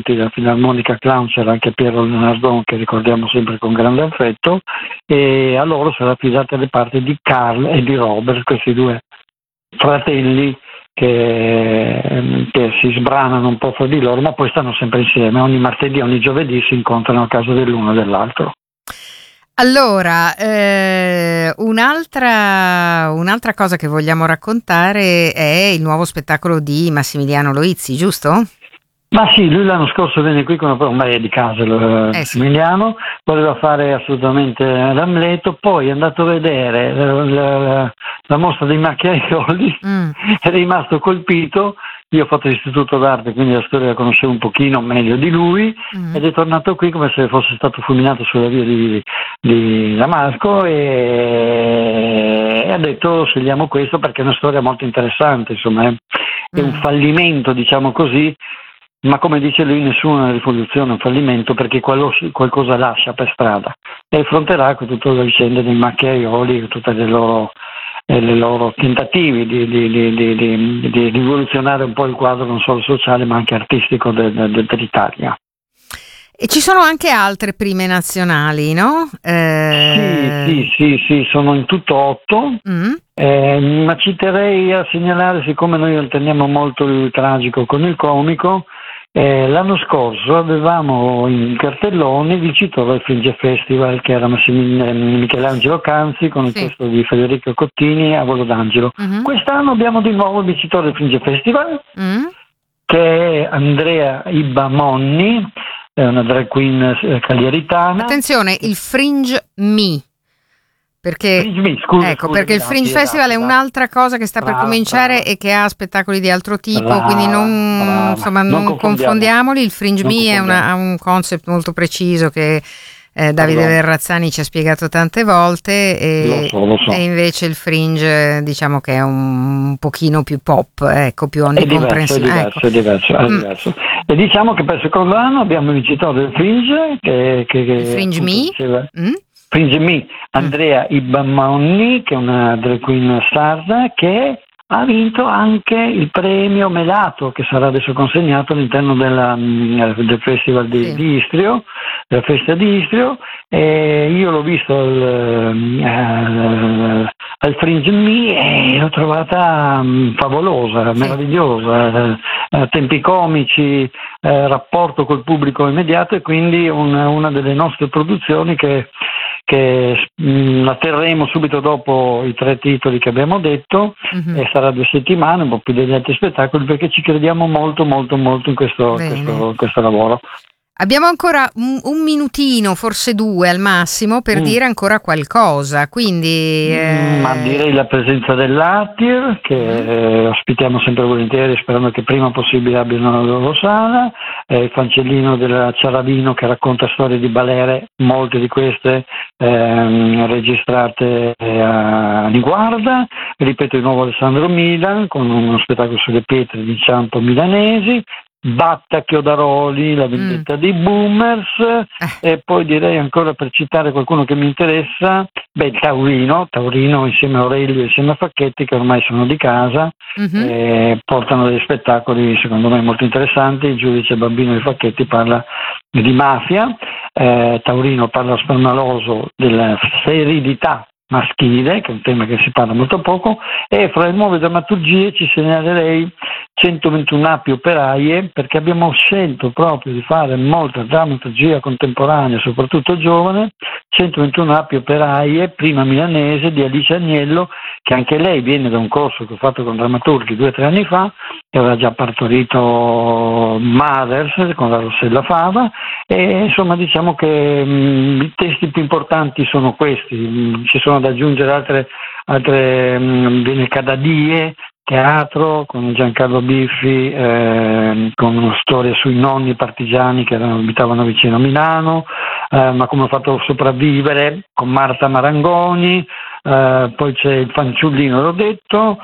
cantanti della Filarmonica Clown, c'era anche Piero Leonardon, che ricordiamo sempre con grande affetto, e a loro sarà affidata le parti di Carl e di Robert, questi due fratelli che si sbranano un po' fra di loro, ma poi stanno sempre insieme. Ogni martedì, ogni giovedì si incontrano a casa dell'uno e dell'altro. Allora, un'altra cosa che vogliamo raccontare è il nuovo spettacolo di Massimiliano Loizzi, giusto? Ma sì, lui l'anno scorso venne qui con un paio di case, Massimiliano, voleva fare assolutamente l'Amleto, poi è andato a vedere la mostra dei macchiaioli, è rimasto colpito. Io ho fatto l'istituto d'arte, quindi la storia la conoscevo un pochino meglio di lui, ed è tornato qui come se fosse stato fulminato sulla via di Damasco e ha detto scegliamo questo perché è una storia molto interessante, insomma, è un fallimento, diciamo così, ma come dice lui nessuna rivoluzione è un fallimento perché qualcosa lascia per strada, e affronterà con tutta la vicenda dei macchiaioli e tutte le loro tentativi di rivoluzionare un po' il quadro non solo sociale ma anche artistico dell'Italia. E ci sono anche altre prime nazionali, no? Sì, sono in tutto 8, ma ci terrei a segnalare, siccome noi alternniamo molto il tragico con il comico, l'anno scorso avevamo in cartellone il vincitore del Fringe Festival, che era Michelangelo Canzi, con il testo di Federico Cottini a Volo d'Angelo. Quest'anno abbiamo di nuovo il vincitore del Fringe Festival, che è Andrea Ibba Monni, è una drag queen cagliaritana. Attenzione, il Fringe Me. Perché il Fringe Festival è un'altra cosa che sta per cominciare e che ha spettacoli di altro tipo, quindi non confondiamoli. Il Fringe Me ha un concept molto preciso che Davide Verrazzani ci ha spiegato tante volte e invece il Fringe diciamo che è un pochino più pop, più onnicomprensivo. È diverso. E diciamo che per il secondo anno abbiamo il vincitore del Fringe che il Fringe Me. Fringe Me, Andrea Ibamonni, che è una drag queen sarda che ha vinto anche il premio Melato, che sarà adesso consegnato all'interno del Festival di Istrio, della festa di Istrio, e io l'ho visto al Fringe Me e l'ho trovata favolosa, meravigliosa, tempi comici, rapporto col pubblico immediato, e quindi una delle nostre produzioni che la terremo subito dopo i 3 titoli che abbiamo detto, e sarà 2 settimane, un po' più degli altri spettacoli, perché ci crediamo molto in questo lavoro. Abbiamo ancora un minutino, forse 2 al massimo, per dire ancora qualcosa, quindi... Ma direi la presenza dell'Attir, che ospitiamo sempre volentieri, sperando che prima possibile abbiano la loro sala, il Fancellino della Ciaravino, che racconta storie di balere, molte di queste registrate a Niguarda, ripeto di nuovo Alessandro Milan, con uno spettacolo sulle pietre di inciampo milanesi, Batta Chiodaroli, La vendetta dei boomers, e poi direi ancora, per citare qualcuno che mi interessa, Taurino insieme a Aurelio e insieme a Facchetti, che ormai sono di casa, portano degli spettacoli secondo me molto interessanti. Il giudice bambino di Facchetti parla di mafia, Taurino parla spalmaloso della seridità maschile, che è un tema che si parla molto poco, e fra le nuove drammaturgie ci segnalerei 121 api operaie, perché abbiamo scelto proprio di fare molta drammaturgia contemporanea, soprattutto giovane. 121 api operaie, prima milanese, di Alice Agnello, che anche lei viene da un corso che ho fatto con drammaturghi 2 o 3 anni fa, che aveva già partorito Mothers con la Rossella Fava, e insomma diciamo che i testi più importanti sono questi. Ci sono da aggiungere altre viene Cadadie, teatro con Giancarlo Biffi, con una storia sui nonni partigiani che abitavano vicino a Milano, ma come ho fatto sopravvivere, con Marta Marangoni, poi c'è il Fanciullino, l'ho detto,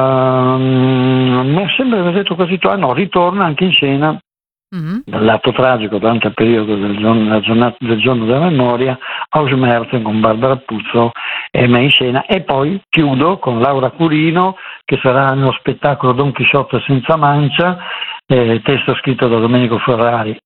mi sembra detto quasi ritorna anche in scena dal lato tragico durante il periodo del giorno della memoria, Ausmerzen con Barbara Puzzo e me in scena, e poi chiudo con Laura Curino, che sarà nello spettacolo Don Chisciotte senza mancia, testo scritto da Domenico Ferrari